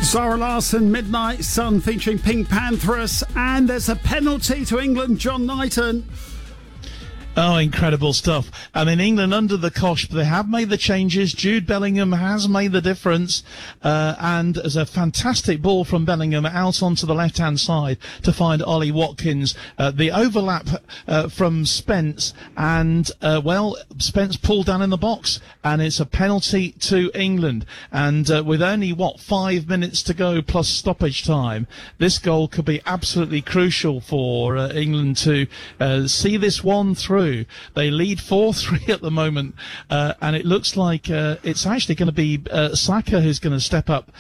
Zara Larsson, Midnight Sun featuring Pink Panthers, and there's a penalty to England, John Knighton. Oh, incredible stuff. I mean, England under the cosh, but they have made the changes. Jude Bellingham has made the difference. And there's a fantastic ball from Bellingham out onto the left-hand side to find Ollie Watkins. The overlap from Spence, and, Spence pulled down in the box, and it's a penalty to England. And with only, 5 minutes to go plus stoppage time, this goal could be absolutely crucial for England to see this one through. They lead 4-3 at the moment, and it looks like it's actually going to be Saka who's going to step up